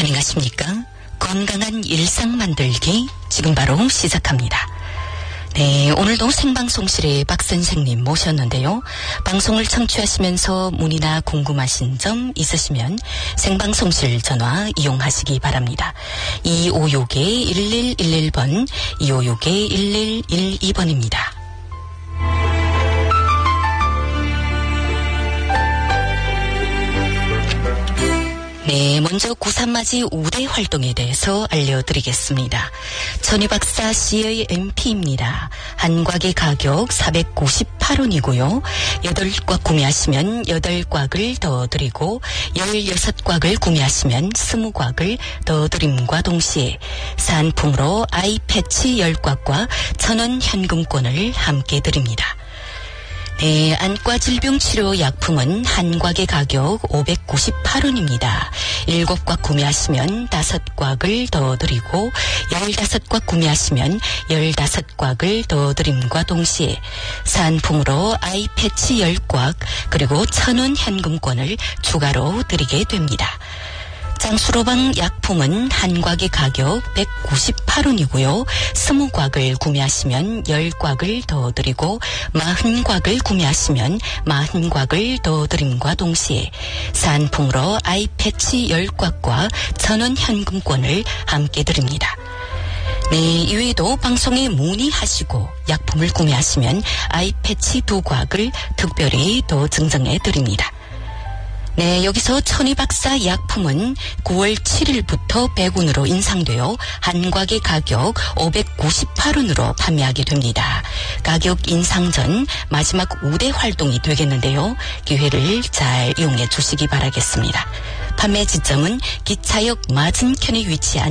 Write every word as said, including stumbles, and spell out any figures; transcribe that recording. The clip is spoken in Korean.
안녕하십니까? 건강한 일상 만들기 지금 바로 시작합니다. 네, 오늘도 생방송실에 박 선생님 모셨는데요. 방송을 청취하시면서 문의나 궁금하신 점 있으시면 생방송실 전화 이용하시기 바랍니다. 이오육 일일일일 번, 이오육 일일일이 번입니다. 네, 먼저 구삼맞이 우대 활동에 대해서 알려드리겠습니다. 천희박사 씨의 엠피입니다. 한 곽의 가격 사백구십팔 원이고요. 여덟 곽 구매하시면 여덟 곽을 더 드리고 열여섯 곽을 구매하시면 스무 곽을 더 드림과 동시에 사은품으로 아이패치 열 곽과 천원 현금권을 함께 드립니다. 네, 안과 질병 치료 약품은 한 곽의 가격 오백구십팔 원입니다. 일곱 곽 구매하시면 다섯 곽을 더 드리고 열다섯 곽 구매하시면 열다섯 곽을 더 드림과 동시에 사은품으로 아이패치 열 곽 그리고 천원 현금권을 추가로 드리게 됩니다. 장수로방 약품은 한 곽의 가격 백구십팔 원이고요. 스무 곽을 구매하시면 열 곽을 더 드리고 마흔 곽을 구매하시면 마흔 곽을 더 드림과 동시에 사은품으로 아이패치 열 곽과 천원 현금권을 함께 드립니다. 네, 이외에도 방송에 문의하시고 약품을 구매하시면 아이패치 두 곽을 특별히 더 증정해 드립니다. 네, 여기서 천희박사 약품은 구월 칠일부터 백 원으로 인상되어 한 곽의 가격 오백구십팔 원으로 판매하게 됩니다. 가격 인상 전 마지막 우대 활동이 되겠는데요. 기회를 잘 이용해 주시기 바라겠습니다. 판매 지점은 기차역 맞은편에 위치한